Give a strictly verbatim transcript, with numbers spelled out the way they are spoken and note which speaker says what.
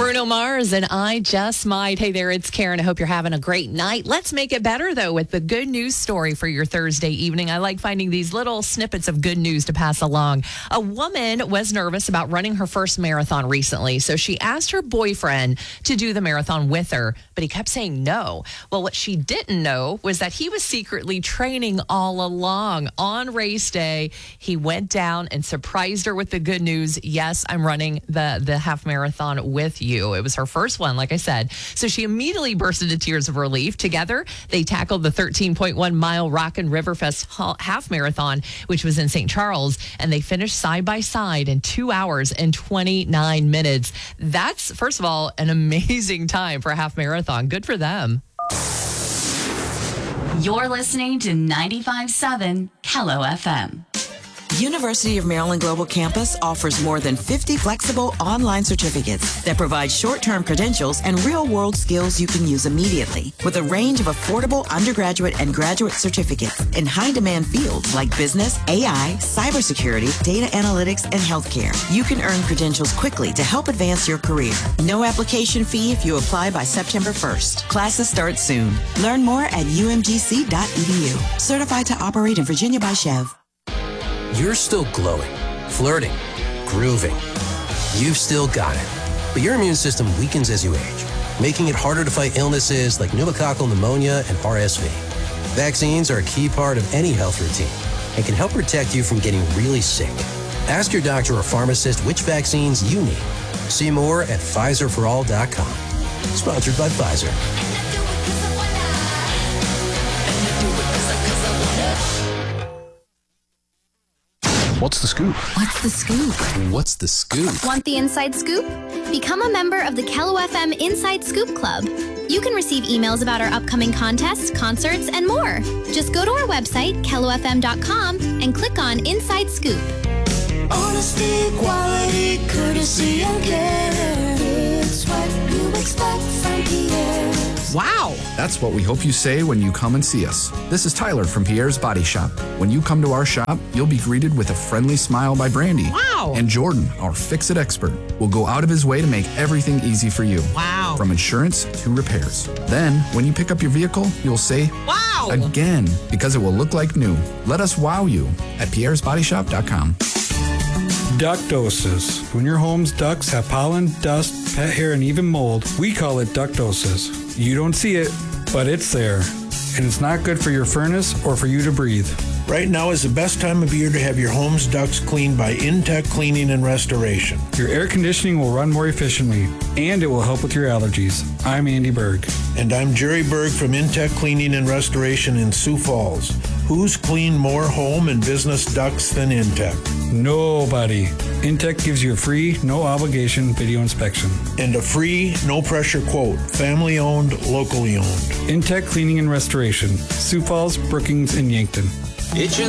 Speaker 1: Bruno Mars and I Just Might. Hey there, it's Karen. I hope you're having a great night. Let's make it better, though, with the good news story for your Thursday evening. I like finding these little snippets of good news to pass along. A woman was nervous about running her first marathon recently, so she asked her boyfriend to do the marathon with her, but he kept saying no. Well, what she didn't know was that he was secretly training all along. On race day, he went down and surprised her with the good news. Yes, I'm running the, the half marathon with you. It was her first one, like I said. So she immediately burst into tears of relief. Together, they tackled the thirteen point one mile Rockin' Riverfest half marathon, which was in Saint Charles, and they finished side by side in two hours and twenty-nine minutes. That's, first of all, an amazing time for a half marathon. Good for them.
Speaker 2: You're listening to ninety-five point seven Kello F M.
Speaker 3: University of Maryland Global Campus offers more than fifty flexible online certificates that provide short-term credentials and real-world skills you can use immediately. With a range of affordable undergraduate and graduate certificates in high-demand fields like business, A I, cybersecurity, data analytics, and healthcare, you can earn credentials quickly to help advance your career. No application fee if you apply by September first. Classes start soon. Learn more at u m g c dot e d u. Certified to operate in Virginia by Chev.
Speaker 4: You're still glowing, flirting, grooving. You've still got it. But your immune system weakens as you age, making it harder to fight illnesses like pneumococcal pneumonia and R S V. Vaccines are a key part of any health routine and can help protect you from getting really sick. Ask your doctor or pharmacist which vaccines you need. See more at Pfizer for all dot com. Sponsored by Pfizer.
Speaker 5: What's the scoop?
Speaker 6: What's the scoop?
Speaker 5: What's the scoop?
Speaker 6: Want the inside scoop? Become a member of the Kello F M Inside Scoop Club. You can receive emails about our upcoming contests, concerts, and more. Just go to our website, kello f m dot com, and click on Inside Scoop.
Speaker 7: Honesty, quality, courtesy, and care. It's what you expect from Pierre's.
Speaker 1: Wow.
Speaker 5: That's what we hope you say when you come and see us. This is Tyler from Pierre's Body Shop. When you come to our shop, you'll be greeted with a friendly smile by Brandy.
Speaker 1: Wow.
Speaker 5: And Jordan, our fix-it expert, will go out of his way to make everything easy for you.
Speaker 1: Wow.
Speaker 5: From insurance to repairs. Then, when you pick up your vehicle, you'll say,
Speaker 1: wow,
Speaker 5: again, because it will look like new. Let us wow you at pierres body shop dot com.
Speaker 8: Ductosis. When your home's ducts have pollen, dust, pet hair, and even mold, we call it ductosis. You don't see it, but it's there. And it's not good for your furnace or for you to breathe.
Speaker 9: Right now is the best time of year to have your home's ducts cleaned by Intech Cleaning and Restoration.
Speaker 8: Your air conditioning will run more efficiently, and it will help with your allergies. I'm Andy Berg.
Speaker 9: And I'm Jerry Berg from Intech Cleaning and Restoration in Sioux Falls. Who's cleaned more home and business ducts than Intech?
Speaker 8: Nobody. Intech gives you a free, no obligation video inspection.
Speaker 9: And a free, no pressure quote. Family owned, locally owned.
Speaker 8: Intech Cleaning and Restoration. Sioux Falls, Brookings, and Yankton.
Speaker 4: Itchin'?